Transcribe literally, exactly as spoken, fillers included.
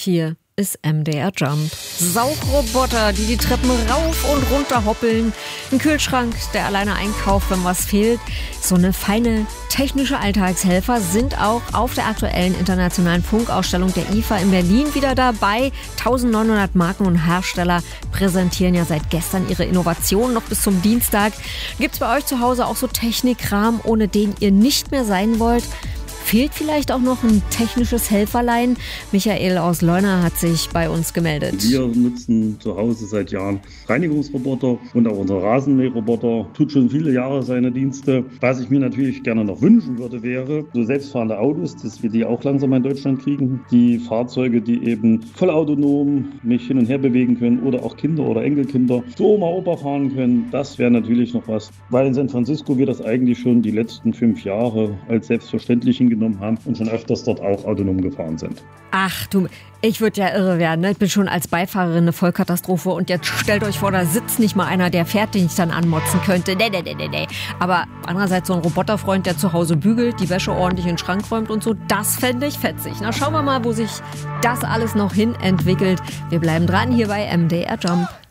Hier ist M D R Jump. Saugroboter, die die Treppen rauf und runter hoppeln. Ein Kühlschrank, der alleine einkauft, wenn was fehlt. So eine feine technische Alltagshelfer sind auch auf der aktuellen internationalen Funkausstellung der I F A in Berlin wieder dabei. neunzehnhundert Marken und Hersteller präsentieren ja seit gestern ihre Innovationen noch bis zum Dienstag. Gibt's bei euch zu Hause auch so Technikkram, ohne den ihr nicht mehr sein wollt? Fehlt vielleicht auch noch ein technisches Helferlein? Michael aus Leuna hat sich bei uns gemeldet. Wir nutzen zu Hause seit Jahren Reinigungsroboter und auch unser Rasenmäherroboter tut schon viele Jahre seine Dienste. Was ich mir natürlich gerne noch wünschen würde, wäre so selbstfahrende Autos, dass wir die auch langsam in Deutschland kriegen. Die Fahrzeuge, die eben vollautonom mich hin und her bewegen können oder auch Kinder oder Enkelkinder zu Oma, Opa fahren können. Das wäre natürlich noch was, weil in San Francisco wir das eigentlich schon die letzten fünf Jahre als selbstverständlich hingenommen haben und schon öfters dort auch autonom gefahren sind. Ach du, ich würde ja irre werden. Ne? Ich bin schon als Beifahrerin eine Vollkatastrophe und jetzt stellt euch vor, da sitzt nicht mal einer, der fährt, den ich dann anmotzen könnte. Nee, nee, nee, nee, nee. Aber andererseits so ein Roboterfreund, der zu Hause bügelt, die Wäsche ordentlich in den Schrank räumt und so, das fände ich fetzig. Na, schauen wir mal, wo sich das alles noch hin entwickelt. Wir bleiben dran hier bei M D R Jump.